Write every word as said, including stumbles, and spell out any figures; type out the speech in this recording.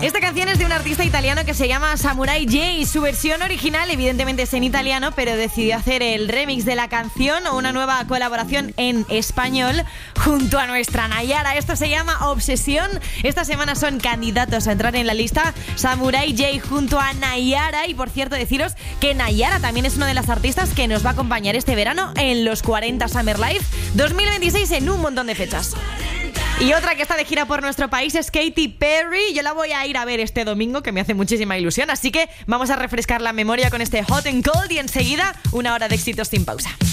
Esta canción es de un artista italiano que se llama Samurai J. Su versión original evidentemente es en italiano, pero decidió hacer el remix de la canción o una nueva colaboración en español junto a nuestra Nayara. Esto se llama Obsesión. Esta semana son candidatos a entrar en la lista Samurai J junto a Nayara. Y por cierto, deciros que Nayara también es una de las artistas que nos va a acompañar este verano en los cuarenta Summer Live dos mil veintiséis en un montón de fechas. Y otra que está de gira por nuestro país es Katy Perry. Yo la voy a ir a ver este domingo, que me hace muchísima ilusión. Así que vamos a refrescar la memoria con este Hot and Cold y enseguida una hora de éxitos sin pausa.